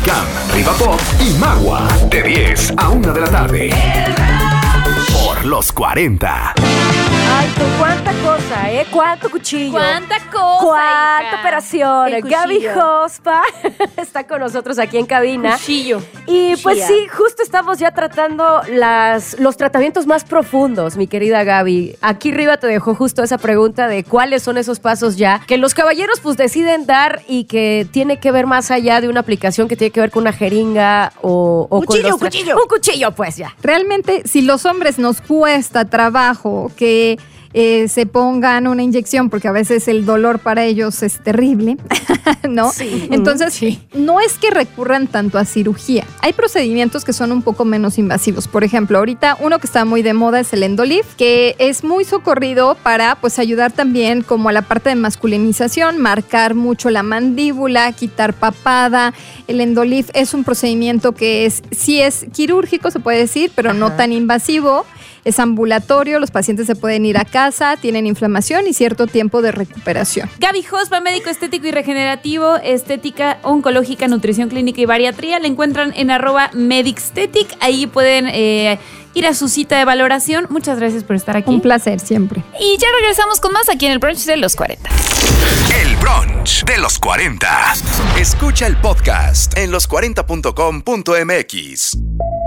Unicam, Riva Pop y Magua. De 10 a 1 de la tarde. Por los 40. Ay, tú, cuánta cosa, ¿eh? Cuánto cuchillo. Cuánta cosa. Cuánta hija. operación. El cuchillo. Gaby Jospa está con nosotros aquí en cabina. Cuchillo. Y pues Chía. sí, justo estamos ya tratando los tratamientos más profundos, mi querida Gaby. Aquí Riva te dejó justo esa pregunta de cuáles son esos pasos ya que los caballeros pues deciden dar y que tiene que ver más allá de una aplicación que tiene que ver con una jeringa o Cuchillo, con cuchillo. un cuchillo, pues ya. Realmente, si los hombres nos cuesta trabajo que se pongan una inyección, porque a veces el dolor para ellos es terrible, ¿no? Sí. Entonces, Sí. no es que recurran tanto a cirugía. Hay procedimientos que son un poco menos invasivos. Por ejemplo, ahorita uno que está muy de moda es el Endolift, que es muy socorrido para pues ayudar también como a la parte de masculinización, marcar mucho la mandíbula, quitar papada. El Endolift es un procedimiento que sí es quirúrgico, se puede decir, pero no tan invasivo. Es ambulatorio, los pacientes se pueden ir a casa, tienen inflamación y cierto tiempo de recuperación. Gaby Jospa, médico estético y regenerativo, estética oncológica, nutrición clínica y bariatría. La encuentran en @medixtetic. Ahí pueden ir a su cita de valoración. Muchas gracias por estar aquí. Un placer siempre. Y ya regresamos con más aquí en el brunch de los 40. El brunch de los 40. Escucha el podcast en los40.com.mx.